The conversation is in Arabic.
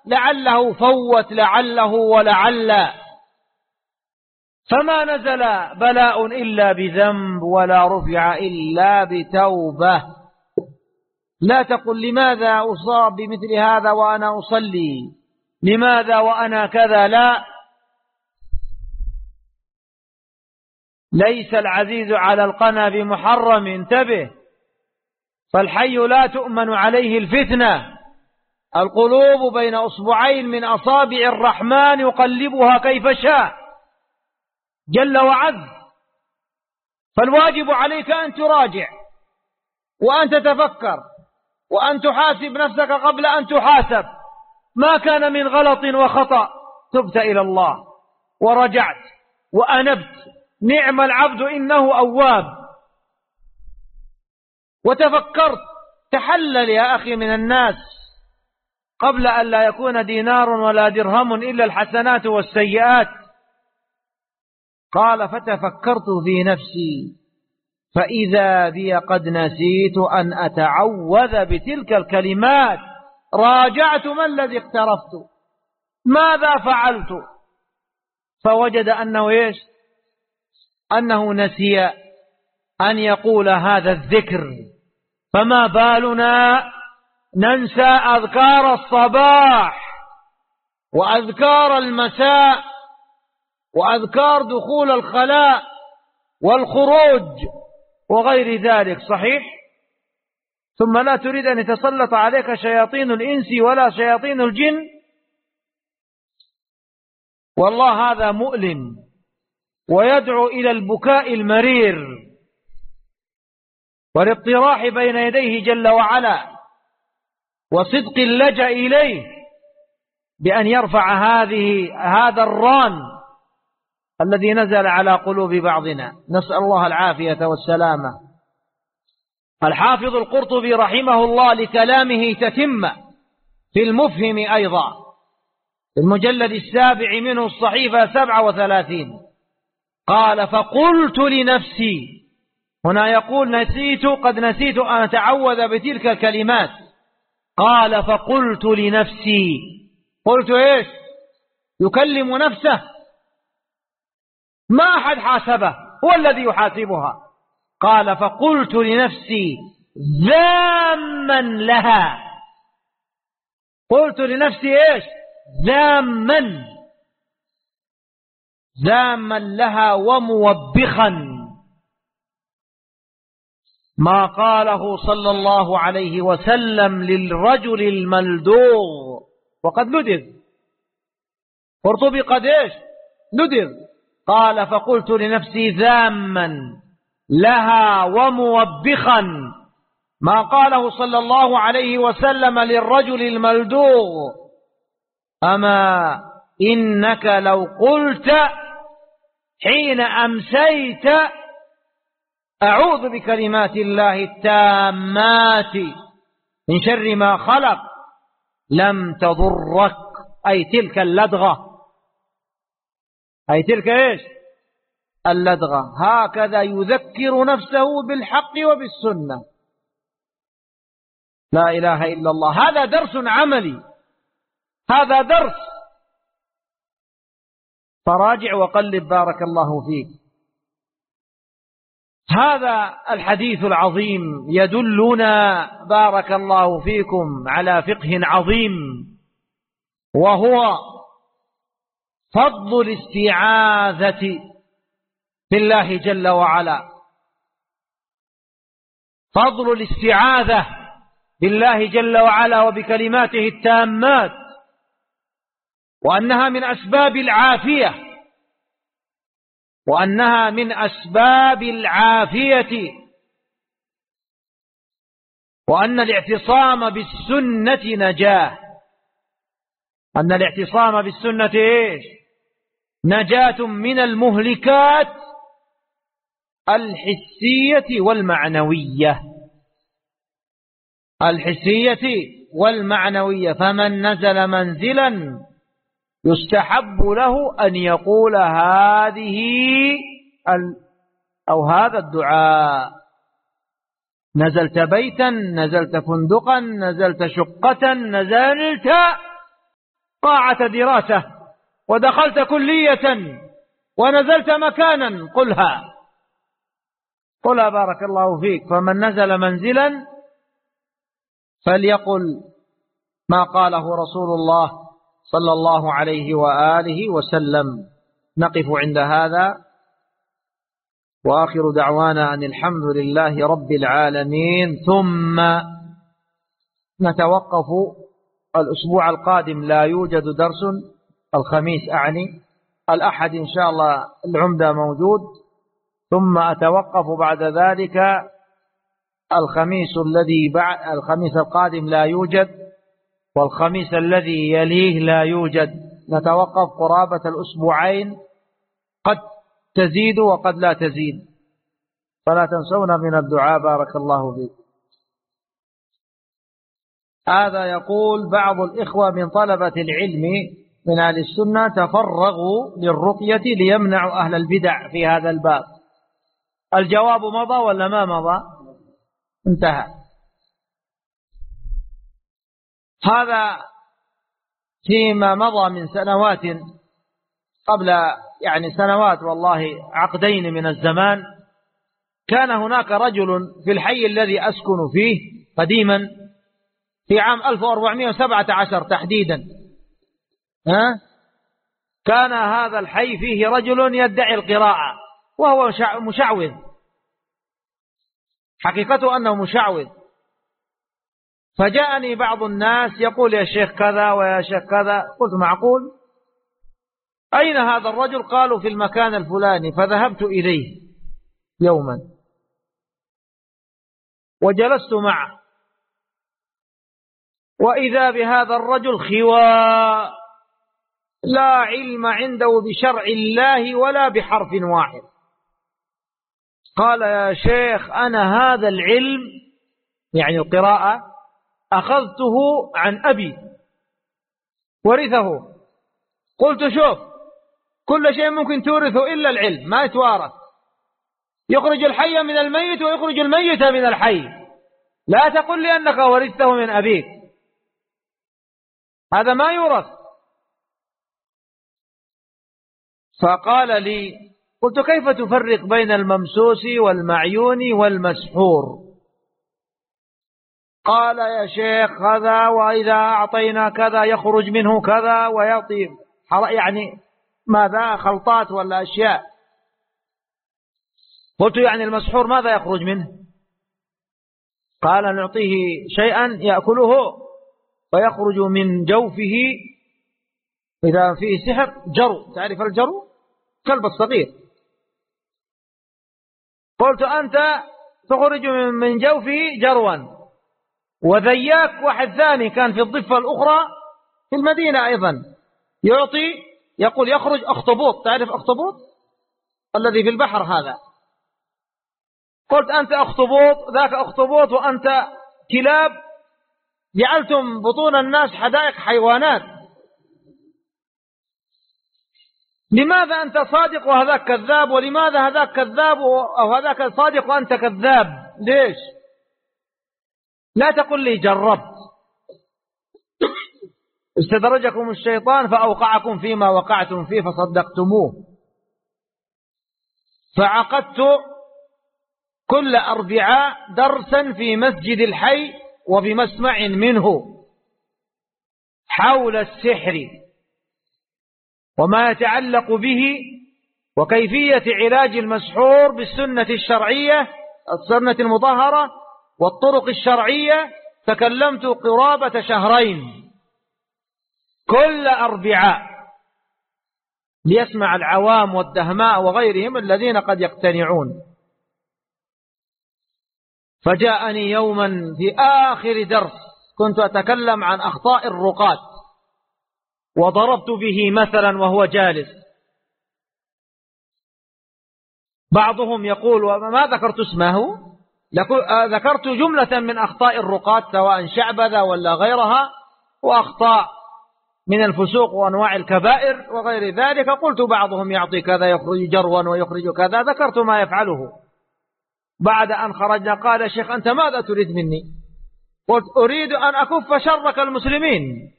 لعله فوت، لعله ولعل. فما نزل بلاء إلا بذنب ولا رفع إلا بتوبة. لا تقل لماذا أصاب بمثل هذا وأنا أصلي، لماذا وأنا كذا. لا، ليس العزيز على القنا بمحرم، انتبه. فالحي لا تؤمن عليه الفتنة. القلوب بين أصبعين من أصابع الرحمن يقلبها كيف شاء جل وعز. فالواجب عليك أن تراجع وأن تتفكر وأن تحاسب نفسك قبل أن تحاسب. ما كان من غلط وخطأ تبت إلى الله ورجعت وأنبت، نعم العبد إنه أواب. وتفكرت، تحلل يا أخي من الناس قبل أن لا يكون دينار ولا درهم إلا الحسنات والسيئات. قال فتفكرت في نفسي فإذا بي قد نسيت أن أتعوذ بتلك الكلمات. راجعت ما الذي اقترفت، ماذا فعلت، فوجد أنه إيش؟ أنه نسي أن يقول هذا الذكر. فما بالنا ننسى أذكار الصباح وأذكار المساء وأذكار دخول الخلاء والخروج وغير ذلك، صحيح؟ ثم لا تريد أن يتسلط عليك شياطين الإنس ولا شياطين الجن. والله هذا مؤلم ويدعو إلى البكاء المرير والاضطراح بين يديه جل وعلا وصدق اللجأ إليه بأن يرفع هذا الران الذي نزل على قلوب بعضنا. نسأل الله العافية والسلامة. الحافظ القرطبي رحمه الله لكلامه تتم في المفهم أيضا في المجلد 7 منه الصحيفة 37 قال فقلت لنفسي، هنا يقول قد نسيت أن أتعوذ بتلك الكلمات. قال فقلت لنفسي، قلت إيش؟ يكلم نفسه، ما أحد حاسبه، هو الذي يحاسبها. قال فقلت لنفسي ذاما لها، قلت لنفسي إيش؟ ذاما لها وموبخا ما قاله صلى الله عليه وسلم للرجل الملدوغ وقد لدغ. قرطبي قد إيش؟ لدغ. قال فقلت لنفسي ذاما لها وموبخا ما قاله صلى الله عليه وسلم للرجل الملدوغ أما إنك لو قلت حين أمسيت أعوذ بكلمات الله التامات من شر ما خلق لم تضرك، أي تلك اللدغة، أي تلك إيش؟ اللدغة. هكذا يذكر نفسه بالحق وبالسنة. لا إله إلا الله. هذا درس عملي، هذا درس. فراجع وقلب بارك الله فيك. هذا الحديث العظيم يدلنا بارك الله فيكم على فقه عظيم، وهو فضل الاستعاذة بالله جل وعلا. فضل الاستعاذة بالله جل وعلا وبكلماته التامات، وأنها من أسباب العافية، وأنها من أسباب العافية، وأن الاعتصام بالسنة نجاة. أن الاعتصام بالسنة إيش؟ نجاة من المهلكات الحسية والمعنوية. الحسية والمعنوية. فمن نزل منزلا يستحب له أن يقول هذا الدعاء: نزلت بيتا، نزلت فندقا، نزلت شقة، نزلت قاعة دراسة ودخلت كلية ونزلت مكانا قلها بارك الله فيك. فمن نزل منزلا فليقل ما قاله رسول الله صلى الله عليه وآله وسلم. نقف عند هذا، وآخر دعوانا أن الحمد لله رب العالمين. ثم نتوقف الأسبوع القادم، لا يوجد درس الخميس أعني، الأحد إن شاء الله العمدة موجود، ثم أتوقف بعد ذلك الخميس القادم لا يوجد، والخميس الذي يليه لا يوجد. نتوقف قرابة الأسبوعين، قد تزيد وقد لا تزيد، فلا تنسونا من الدعاء بارك الله فيك. هذا يقول بعض الإخوة من طلبة العلم من أهل السنة تفرغوا للرقية ليمنعوا أهل البدع في هذا الباب. الجواب مضى ولا ما مضى؟ انتهى. هذا فيما مضى من سنوات، قبل سنوات والله عقدين من الزمان، كان هناك رجل في الحي الذي أسكن فيه قديما في عام 1417 تحديدا، كان هذا الحي فيه رجل يدعي القراءة وهو مشعوذ، حقيقته أنه مشعوذ. فجاءني بعض الناس يقول يا شيخ كذا ويا شيخ كذا، قلت معقول؟ أين هذا الرجل؟ قالوا في المكان الفلاني. فذهبت إليه يوما وجلست معه، وإذا بهذا الرجل خواء لا علم عنده بشرع الله ولا بحرف واحد. قال يا شيخ أنا هذا العلم يعني القراءة أخذته عن أبي ورثه. قلت شوف، كل شيء ممكن تورثه إلا العلم، ما يتوارث. يخرج الحي من الميت ويخرج الميت من الحي، لا تقل لي أنك ورثته من أبيك، هذا ما يورث. فقال لي، قلت كيف تفرق بين الممسوس والمعيون والمسحور؟ قال يا شيخ هذا، وإذا أعطينا كذا يخرج منه كذا ويعطي ماذا خلطات ولا أشياء. قلت المسحور ماذا يخرج منه؟ قال نعطيه شيئا يأكله فيخرج من جوفه إذا فيه سحر جرو، تعرف الجرو؟ كلب الصغير. قلت أنت تخرج من جوفه جروا. وذياك واحد ثاني كان في الضفة الأخرى في المدينة أيضا يقول يخرج أخطبوط، تعرف أخطبوط الذي في البحر هذا. قلت أنت أخطبوط، ذاك أخطبوط، وأنت كلاب، جعلتم بطون الناس حدائق حيوانات. لماذا أنت صادق وهذاك كذاب؟ ولماذا هذاك كذاب أو هذاك صادق وأنت كذاب؟ ليش؟ لا تقل لي جربت. استدرجكم الشيطان فأوقعكم فيما وقعتم فيه فصدقتموه. فعقدت كل أربعاء درسا في مسجد الحي وبمسمع منه حول السحر وما يتعلق به، وكيفية علاج المسحور بالسنة الشرعية، السنة المطهرة والطرق الشرعية. تكلمت قرابة شهرين كل أربعاء ليسمع العوام والدهماء وغيرهم الذين قد يقتنعون. فجاءني يوما في آخر درس كنت أتكلم عن أخطاء الرقاة، وضربت به مثلا وهو جالس. بعضهم يقول، وما ذكرت اسمه، ذكرت جملة من أخطاء الرقاة سواء شعبذة ولا غيرها، وأخطاء من الفسوق وأنواع الكبائر وغير ذلك. قلت بعضهم يعطي كذا يخرج جروا ويخرج كذا، ذكرت ما يفعله. بعد أن خرجنا قال شيخ أنت ماذا تريد مني؟ قلت أريد أن أكف شرك المسلمين،